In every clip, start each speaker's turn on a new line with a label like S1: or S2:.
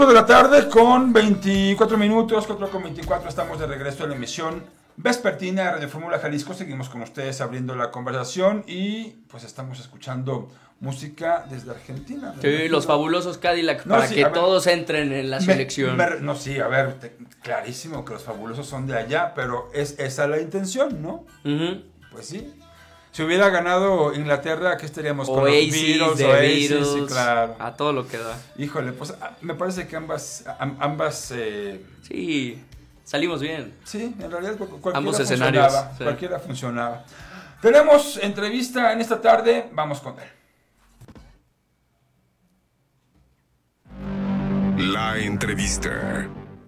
S1: De la tarde con 24 minutos, 4:24, estamos de regreso a la emisión vespertina de Radio Fórmula Jalisco. Seguimos con ustedes abriendo la conversación y pues estamos escuchando música desde Argentina.
S2: Sí, los fabulosos Cadillac, para que todos entren en la selección.
S1: No, sí, a ver, clarísimo que los fabulosos son de allá, pero es esa la intención, ¿no? Pues sí. Si hubiera ganado Inglaterra, ¿qué estaríamos con
S2: Oasis,
S1: los
S2: The
S1: Beatles?
S2: Beatles,
S1: Sí, claro.
S2: A todo lo que da.
S1: Híjole, pues me parece que ambas
S2: sí, salimos bien.
S1: Sí, en realidad cualquiera
S2: ambos
S1: funcionaba,
S2: escenarios. Sí.
S1: Cualquiera funcionaba. Tenemos entrevista en esta tarde, vamos con él.
S3: La entrevista.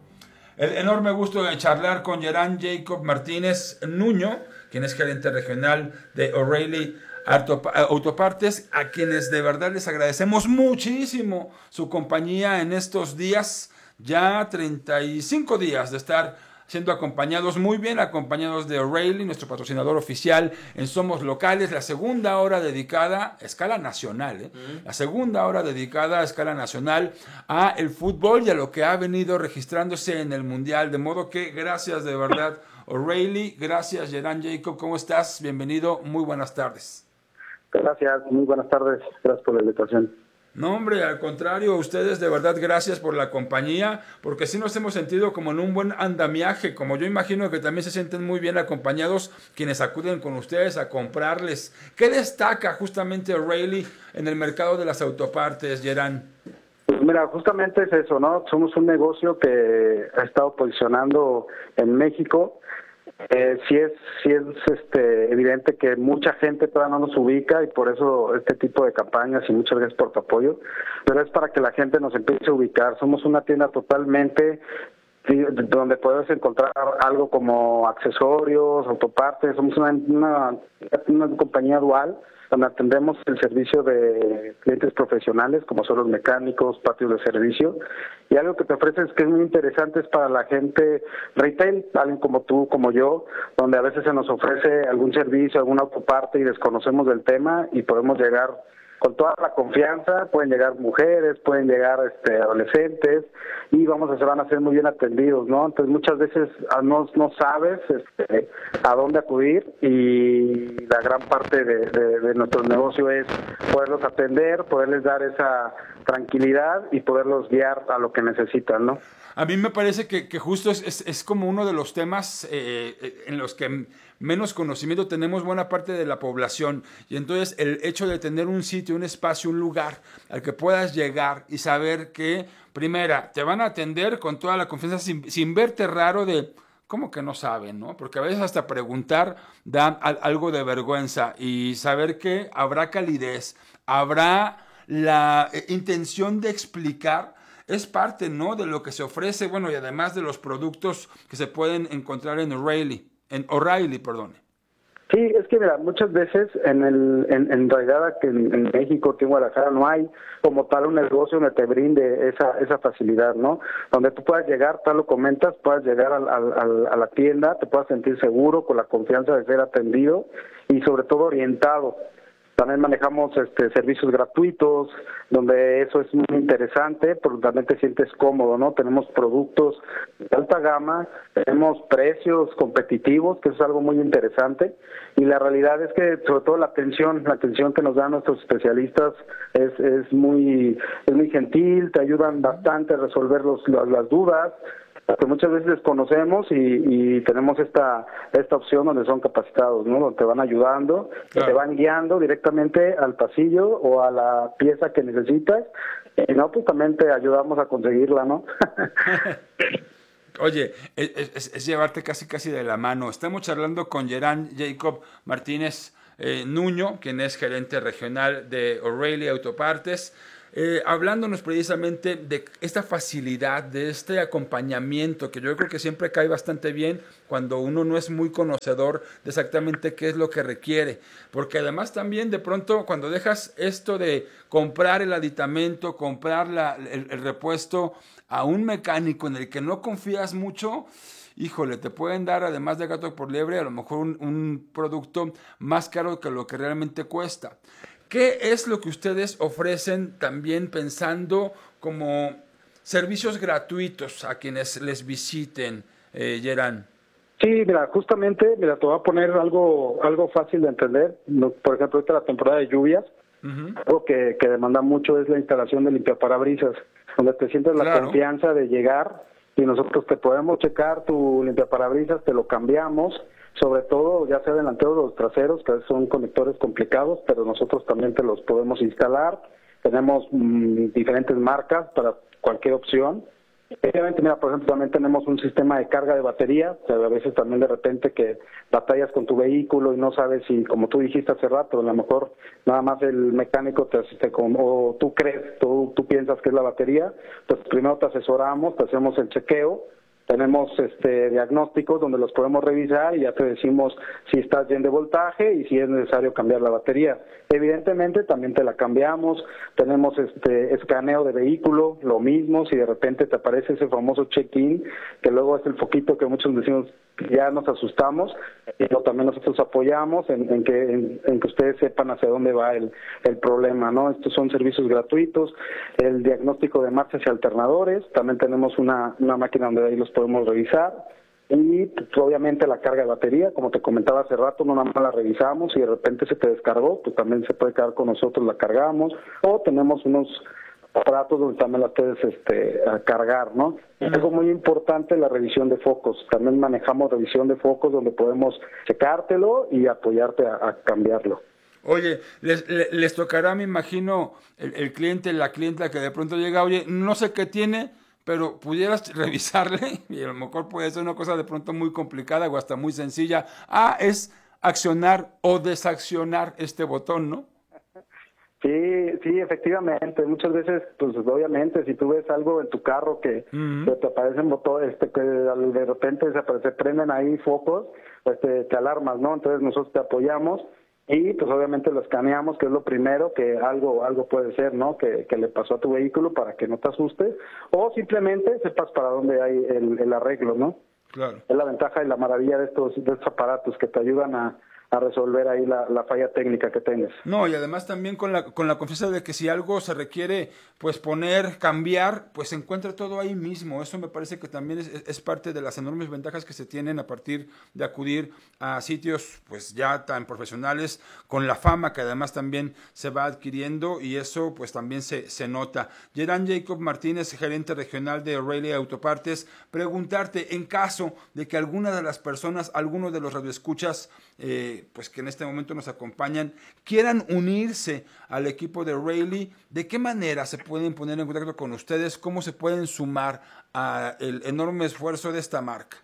S1: El enorme gusto de charlar con Geraint Jacob Martínez Nuño, quien es gerente regional de O'Reilly Autopartes, a quienes de verdad les agradecemos muchísimo su compañía en estos días, ya 35 días de estar siendo acompañados, muy bien acompañados de O'Reilly, nuestro patrocinador oficial en Somos Locales, la segunda hora dedicada a escala nacional, la segunda hora dedicada a escala nacional a el fútbol y a lo que ha venido registrándose en el Mundial, de modo que gracias de verdad O'Reilly, gracias Geraint Jacob, ¿cómo estás? Bienvenido, muy buenas tardes.
S4: Gracias, muy buenas tardes, gracias por la invitación.
S1: No, hombre, al contrario, ustedes de verdad gracias por la compañía, porque sí nos hemos sentido como en un buen andamiaje, como yo imagino que también se sienten muy bien acompañados quienes acuden con ustedes a comprarles. ¿Qué destaca justamente O'Reilly en el mercado de las autopartes, Geraint?
S4: Pues mira, justamente es eso, ¿no? Somos un negocio que ha estado posicionando en México. Sí es evidente que mucha gente todavía no nos ubica y por eso este tipo de campañas y muchas gracias por tu apoyo, pero es para que la gente nos empiece a ubicar. Somos una tienda totalmente donde puedes encontrar algo como accesorios, autopartes. Somos una compañía dual donde atendemos el servicio de clientes profesionales como son los mecánicos, patios de servicio, y algo que te ofreces que es muy interesante es para la gente retail, alguien como tú, como yo, donde a veces se nos ofrece algún servicio, alguna autoparte y desconocemos del tema y podemos llegar con toda la confianza, pueden llegar mujeres, pueden llegar adolescentes y se van a ser muy bien atendidos, ¿no? Entonces muchas veces no sabes a dónde acudir y la gran parte de nuestro negocio es poderlos atender, poderles dar esa tranquilidad y poderlos guiar a lo que necesitan, ¿no?
S1: A mí me parece que justo es como uno de los temas en los que menos conocimiento tenemos buena parte de la población, y entonces el hecho de tener un sitio, un espacio, un lugar al que puedas llegar y saber que, primera, te van a atender con toda la confianza sin verte raro de ¿cómo que no saben? ¿No? Porque a veces hasta preguntar da algo de vergüenza, y saber que habrá calidez, habrá la intención de explicar, es parte, ¿no?, de lo que se ofrece, bueno, y además de los productos que se pueden encontrar en O'Reilly.
S4: Sí, es que mira, muchas veces en realidad aquí en México, aquí en Guadalajara, no hay como tal un negocio donde te brinde esa facilidad, ¿no? Donde tú puedas llegar, tal lo comentas, puedas llegar a la tienda, te puedas sentir seguro, con la confianza de ser atendido y sobre todo orientado. También manejamos servicios gratuitos, donde eso es muy interesante, porque también te sientes cómodo, ¿no? Tenemos productos de alta gama, tenemos precios competitivos, que eso es algo muy interesante, y la realidad es que sobre todo la atención que nos dan nuestros especialistas es muy gentil, te ayudan bastante a resolver las dudas, que muchas veces desconocemos y tenemos esta opción donde son capacitados, ¿no? Donde te van ayudando, claro, te van guiando directamente al pasillo o a la pieza que necesitas, y no, pues también te ayudamos a conseguirla, ¿no?
S1: Oye, es llevarte casi de la mano. Estamos charlando con Geraint Jacob Martínez Nuño, quien es gerente regional de O'Reilly Autopartes, hablándonos precisamente de esta facilidad, de este acompañamiento, que yo creo que siempre cae bastante bien cuando uno no es muy conocedor de exactamente qué es lo que requiere, porque además también de pronto cuando dejas esto de comprar el aditamento, comprar el repuesto a un mecánico en el que no confías mucho, híjole, te pueden dar, además de gato por liebre, a lo mejor un producto más caro que lo que realmente cuesta. ¿Qué es lo que ustedes ofrecen también pensando como servicios gratuitos a quienes les visiten, Geran.
S4: Sí, mira, justamente, te voy a poner algo fácil de entender. Por ejemplo, ahorita la temporada de lluvias, algo que demanda mucho es la instalación de limpiaparabrisas, donde te sientes la confianza de llegar y nosotros te podemos checar tu limpiaparabrisas, te lo cambiamos, sobre todo ya sea delanteros o los traseros, que son conectores complicados, pero nosotros también te los podemos instalar. Tenemos diferentes marcas para cualquier opción. Obviamente, mira, por ejemplo, también tenemos un sistema de carga de batería, o sea, a veces también de repente que batallas con tu vehículo y no sabes si, como tú dijiste hace rato, a lo mejor nada más el mecánico te asiste o tú crees, tú piensas que es la batería, pues primero te asesoramos, te hacemos el chequeo. Tenemos diagnósticos donde los podemos revisar y ya te decimos si estás bien de voltaje y si es necesario cambiar la batería. Evidentemente también te la cambiamos. Tenemos escaneo de vehículo, lo mismo, si de repente te aparece ese famoso check-in, que luego es el foquito que muchos decimos ya nos asustamos, y también nosotros apoyamos en que ustedes sepan hacia dónde va el problema, ¿no? Estos son servicios gratuitos, el diagnóstico de marchas y alternadores, también tenemos una máquina donde ahí los podemos revisar, y pues, obviamente la carga de batería, como te comentaba hace rato, no nada más la revisamos, y de repente se te descargó, pues también se puede quedar con nosotros, la cargamos, o tenemos unos aparatos donde también las puedes cargar, ¿no? Es algo muy importante la revisión de focos. También manejamos revisión de focos donde podemos checártelo y apoyarte a cambiarlo.
S1: Oye, les tocará, me imagino, el cliente, la clienta que de pronto llega, oye, no sé qué tiene, pero pudieras revisarle, y a lo mejor puede ser una cosa de pronto muy complicada o hasta muy sencilla. Es accionar o desaccionar este botón, ¿no?
S4: Sí, efectivamente. Muchas veces, pues obviamente, si tú ves algo en tu carro que te aparecen botones, que de repente se prenden ahí focos, pues te alarmas, ¿no? Entonces nosotros te apoyamos y pues obviamente lo escaneamos, que es lo primero, que algo puede ser, ¿no? Que le pasó a tu vehículo para que no te asustes, o simplemente sepas para dónde hay el arreglo, ¿no?
S1: Claro.
S4: Es la ventaja y la maravilla de estos aparatos que te ayudan a resolver ahí la falla técnica que tengas.
S1: No, y además también con la confianza de que si algo se requiere, pues poner, cambiar, pues se encuentra todo ahí mismo. Eso me parece que también es parte de las enormes ventajas que se tienen a partir de acudir a sitios pues ya tan profesionales, con la fama que además también se va adquiriendo, y eso pues también se nota. Geran Jacob Martínez, gerente regional de O'Reilly Autopartes, preguntarte, en caso de que alguna de las personas, alguno de los radioescuchas, pues que en este momento nos acompañan, quieran unirse al equipo de O'Reilly, ¿de qué manera se pueden poner en contacto con ustedes? ¿Cómo se pueden sumar al enorme esfuerzo de esta marca?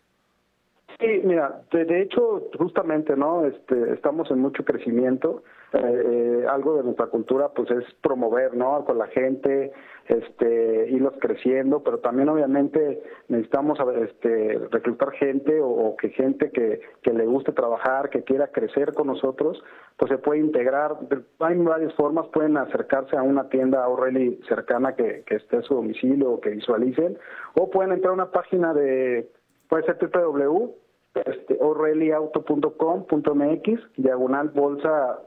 S4: Sí, mira, de hecho, justamente, ¿no? Estamos en mucho crecimiento. Algo de nuestra cultura, pues, es promover, ¿no? Con la gente, irlos creciendo, pero también, obviamente, necesitamos, reclutar gente o que gente que le guste trabajar, que quiera crecer con nosotros, pues se puede integrar. Hay varias formas, pueden acercarse a una tienda O'Reilly cercana que esté a su domicilio o que visualicen, o pueden entrar a una página puede ser www.o'ReillyAuto.com.mx, /bolsa,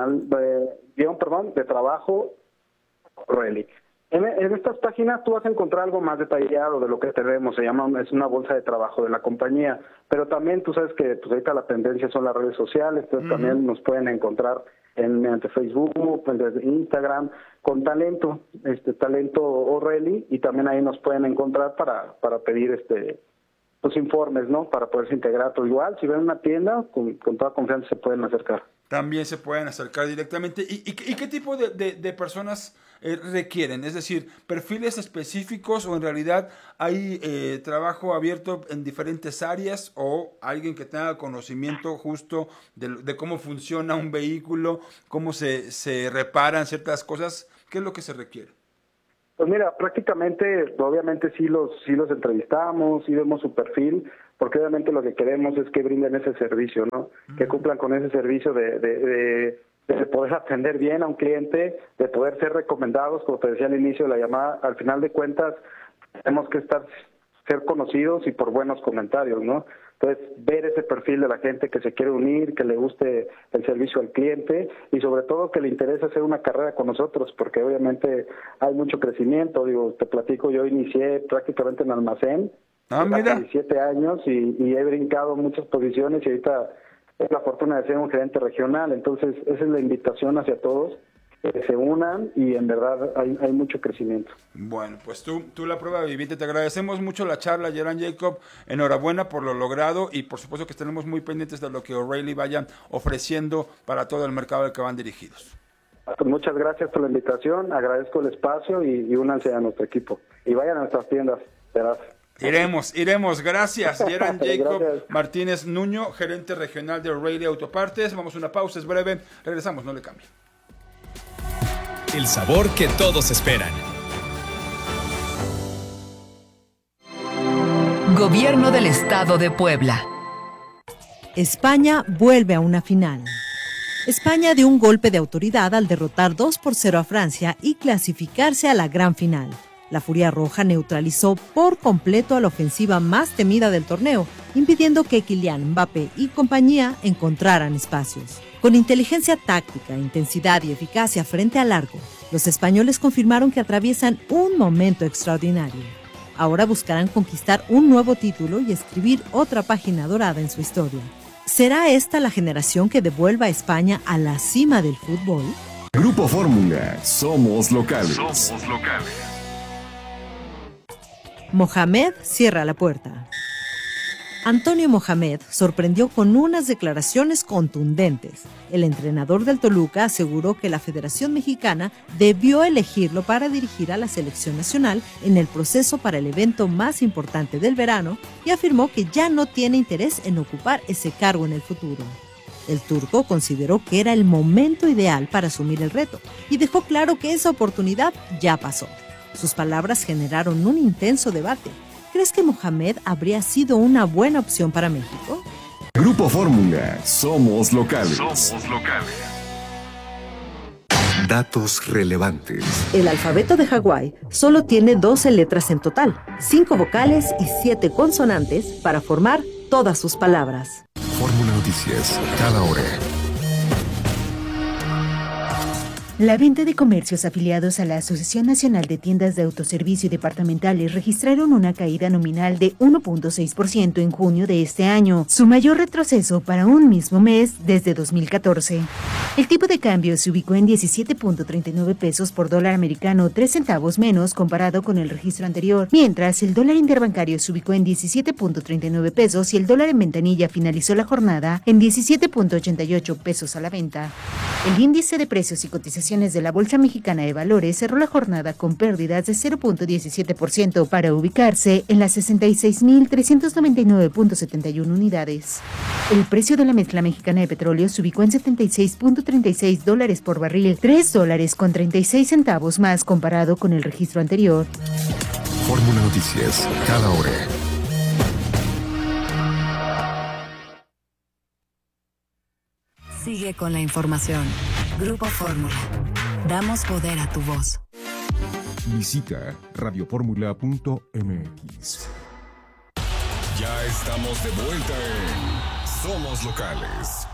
S4: de trabajo O'Reilly. En estas páginas tú vas a encontrar algo más detallado de lo que tenemos, es una bolsa de trabajo de la compañía, pero también tú sabes que pues ahorita la tendencia son las redes sociales, entonces también nos pueden encontrar mediante Facebook, mediante Instagram, con talento O'Reilly, y también ahí nos pueden encontrar para pedir los informes, ¿no? Para poderse integrar. Pero igual, si ven una tienda, con toda confianza se pueden acercar.
S1: También se pueden acercar directamente. ¿Y qué tipo de personas requieren? Es decir, ¿perfiles específicos o en realidad hay trabajo abierto en diferentes áreas, o alguien que tenga conocimiento justo de cómo funciona un vehículo, cómo se reparan ciertas cosas? ¿Qué es lo que se requiere?
S4: Pues mira, prácticamente, obviamente sí los entrevistamos, sí vemos su perfil, porque obviamente lo que queremos es que brinden ese servicio, ¿no? Que cumplan con ese servicio de poder atender bien a un cliente, de poder ser recomendados, como te decía al inicio de la llamada. Al final de cuentas, tenemos que estar ser conocidos y por buenos comentarios, ¿no? Entonces, ver ese perfil de la gente que se quiere unir, que le guste el servicio al cliente y sobre todo que le interesa hacer una carrera con nosotros, porque obviamente hay mucho crecimiento. Digo, te platico, yo inicié prácticamente en almacén,
S1: mira.
S4: 17 años y he brincado muchas posiciones y ahorita es la fortuna de ser un gerente regional. Entonces, esa es la invitación hacia todos, que se unan y en verdad hay mucho crecimiento.
S1: Bueno, pues tú la prueba viviente. Te agradecemos mucho la charla, Geraint Jacob. Enhorabuena por lo logrado y por supuesto que estaremos muy pendientes de lo que O'Reilly vayan ofreciendo para todo el mercado al que van dirigidos.
S4: Pues muchas gracias por la invitación, agradezco el espacio y únanse a nuestro equipo. Y vayan a nuestras tiendas, verás.
S1: Iremos. Gracias, Geraint Jacob
S4: Gracias.
S1: Martínez Nuño, gerente regional de O'Reilly Autopartes. Vamos a una pausa, es breve. Regresamos, no le cambien.
S3: El sabor que todos esperan.
S5: Gobierno del Estado de Puebla.
S6: España vuelve a una final. España dio un golpe de autoridad al derrotar 2-0 a Francia y clasificarse a la gran final. La Furia Roja neutralizó por completo a la ofensiva más temida del torneo, impidiendo que Kylian Mbappé y compañía encontraran espacios. Con inteligencia táctica, intensidad y eficacia frente al arco, los españoles confirmaron que atraviesan un momento extraordinario. Ahora buscarán conquistar un nuevo título y escribir otra página dorada en su historia. ¿Será esta la generación que devuelva a España a la cima del fútbol?
S7: Grupo Fórmula, somos locales.
S6: Mohamed cierra la puerta. Antonio Mohamed sorprendió con unas declaraciones contundentes. El entrenador del Toluca aseguró que la Federación Mexicana debió elegirlo para dirigir a la selección nacional en el proceso para el evento más importante del verano y afirmó que ya no tiene interés en ocupar ese cargo en el futuro. El turco consideró que era el momento ideal para asumir el reto y dejó claro que esa oportunidad ya pasó. Sus palabras generaron un intenso debate. ¿Crees que Mohamed habría sido una buena opción para México?
S7: Grupo Fórmula, somos locales. Datos relevantes.
S6: El alfabeto de Hawái solo tiene 12 letras en total, 5 vocales y 7 consonantes para formar todas sus palabras.
S7: Fórmula Noticias, cada hora.
S8: La venta de comercios afiliados a la Asociación Nacional de Tiendas de Autoservicio y Departamentales registraron una caída nominal de 1.6% en junio de este año, su mayor retroceso para un mismo mes desde 2014. El tipo de cambio se ubicó en 17.39 pesos por dólar americano, 3 centavos menos comparado con el registro anterior, mientras el dólar interbancario se ubicó en 17.39 pesos y el dólar en ventanilla finalizó la jornada en 17.88 pesos a la venta. El índice de precios y cotizaciones de la Bolsa Mexicana de Valores cerró la jornada con pérdidas de 0.17% para ubicarse en las 66.399.71 unidades. El precio de la mezcla mexicana de petróleo se ubicó en $76.36 por barril, $3.36 más comparado con el registro anterior.
S7: Fórmula Noticias, cada hora.
S5: Sigue con la información. Grupo Fórmula. Damos poder a tu voz.
S7: Visita radioformula.mx.
S3: Ya estamos de vuelta en Somos Locales.